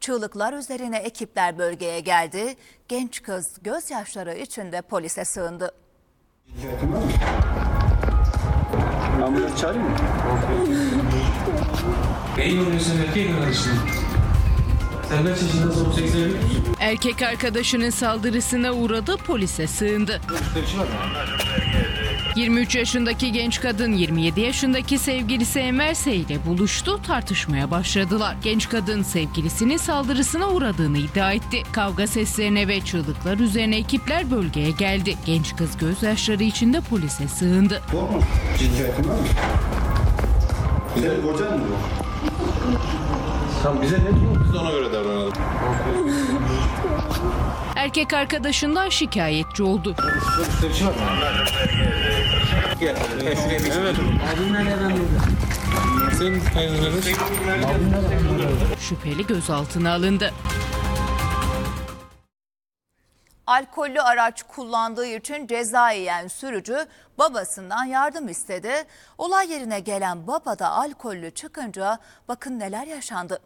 Çığlıklar üzerine ekipler bölgeye geldi. Genç kız gözyaşları içinde polise sığındı. Ambulans çağırayım mı? Neyin oluyorsun erkek arkadaşın? Sen kaç yaşındasın, 18 yaşında musun? Erkek arkadaşının saldırısına uğradı, polise sığındı. 23 yaşındaki genç kadın 27 yaşındaki sevgilisi Emerse ile buluştu, tartışmaya başladılar. Genç kadın sevgilisinin saldırısına uğradığını iddia etti. Kavga seslerine ve çığlıklar üzerine ekipler bölgeye geldi. Genç kız gözyaşları içinde polise sığındı. Korkma. Ciddiyetin var mı? Senin kocan mı yok? Tamam, bize ne diyor? Biz de ona göre davranalım. Erkek arkadaşından şikayetçi oldu. Bir şey var mı? Gel. Şuraya bir evet. Abimle neden burada? Sen hayırlı Şüpheli gözaltına alındı. Alkollü araç kullandığı için ceza yiyen sürücü babasından yardım istedi. Olay yerine gelen baba da alkollü çıkınca bakın neler yaşandı.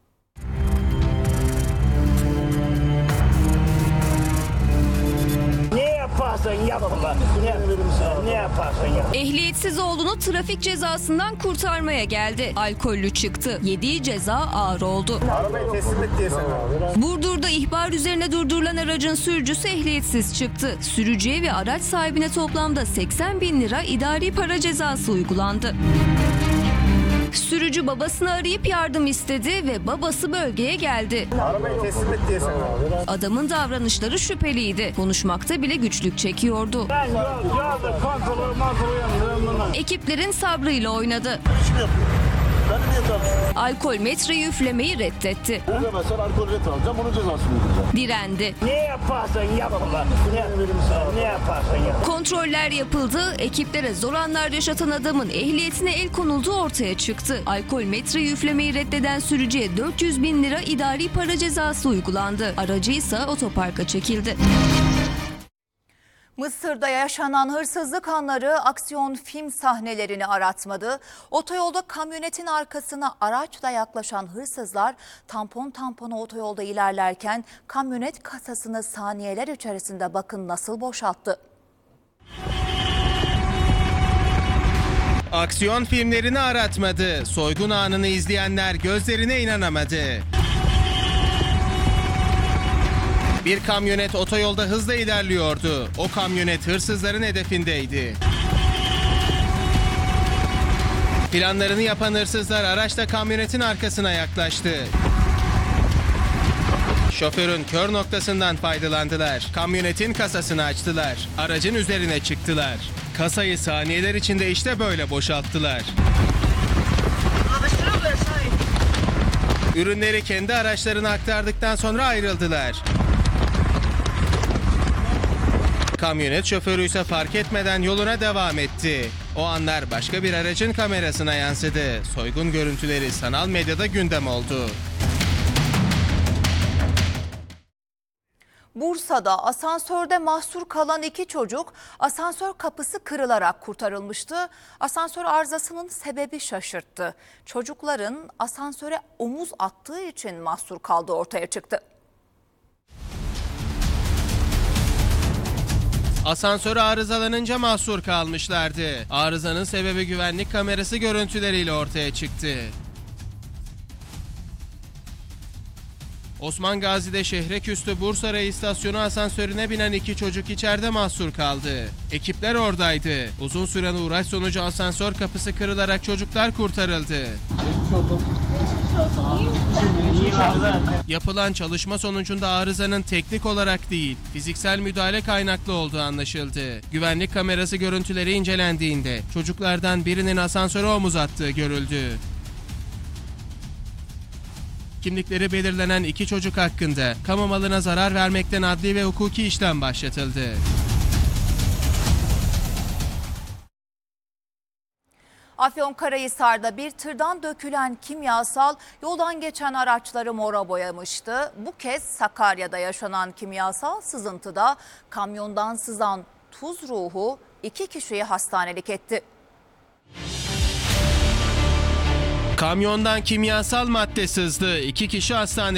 Ne yaparsan yap baba. Ne yaparsan yap. Ehliyetsiz oğlunu trafik cezasından kurtarmaya geldi. Alkollü çıktı. Yediği ceza ağır oldu. Arabayı teslim et diye sen. Burdur'da ihbar üzerine durdurulan aracın sürücüsü ehliyetsiz çıktı. Sürücüye ve araç sahibine toplamda 80 bin lira idari para cezası uygulandı. Sürücü babasını arayıp yardım istedi ve babası bölgeye geldi. Arabayı teslim et diye sen. Adamın davranışları şüpheliydi. Konuşmakta bile güçlük çekiyordu. Ben yolda kontrolü yapıyorum. Ekiplerin sabrıyla oynadı. Kim yapıyor? Ben niye tartışıyorum? Alkol metreyi üflemeyi reddetti. Üflemezsen alkol ret alacağım, onun cezasını uygulayacağım. Direndi. Ne yaparsan yap baba. Ne yaparsan yap. Kontroller yapıldı. Ekiplere zor anlar yaşatan adamın ehliyetine el konulduğu ortaya çıktı. Alkol metreyi üflemeyi reddeden sürücüye 400 bin lira idari para cezası uygulandı. Aracı ise otoparka çekildi. Mısır'da yaşanan hırsızlık anları aksiyon film sahnelerini aratmadı. Otoyolda kamyonetin arkasına araçla yaklaşan hırsızlar tampon tampona otoyolda ilerlerken kamyonet kasasını saniyeler içerisinde bakın nasıl boşalttı. Aksiyon filmlerini aratmadı. Soygun anını izleyenler gözlerine inanamadı. Bir kamyonet otoyolda hızla ilerliyordu. O kamyonet hırsızların hedefindeydi. Planlarını yapan hırsızlar araçla kamyonetin arkasına yaklaştı. Şoförün kör noktasından faydalandılar. Kamyonetin kasasını açtılar. Aracın üzerine çıktılar. Kasayı saniyeler içinde işte böyle boşalttılar. Ürünleri kendi araçlarına aktardıktan sonra ayrıldılar. Kamyonet şoförü ise fark etmeden yoluna devam etti. O anlar başka bir aracın kamerasına yansıdı. Soygun görüntüleri sanal medyada gündem oldu. Bursa'da asansörde mahsur kalan iki çocuk asansör kapısı kırılarak kurtarılmıştı. Asansör arızasının sebebi şaşırttı. Çocukların asansöre omuz attığı için mahsur kaldığı ortaya çıktı. Asansör arızalanınca mahsur kalmışlardı. Arızanın sebebi güvenlik kamerası görüntüleriyle ortaya çıktı. Osman Gazi'de şehre küstü Bursa istasyonu asansörüne binen iki çocuk içeride mahsur kaldı. Ekipler oradaydı. Uzun süren uğraş sonucu asansör kapısı kırılarak çocuklar kurtarıldı. Yapılan çalışma sonucunda arızanın teknik olarak değil, fiziksel müdahale kaynaklı olduğu anlaşıldı. Güvenlik kamerası görüntüleri incelendiğinde çocuklardan birinin asansöre omuz attığı görüldü. Kimlikleri belirlenen iki çocuk hakkında kamu malına zarar vermekten adli ve hukuki işlem başlatıldı. Afyonkarahisar'da bir tırdan dökülen kimyasal yoldan geçen araçları mora boyamıştı. Bu kez Sakarya'da yaşanan kimyasal sızıntıda kamyondan sızan tuz ruhu 2 kişiyi hastanelik etti. Kamyondan kimyasal madde sızdı. 2 kişi hastanede.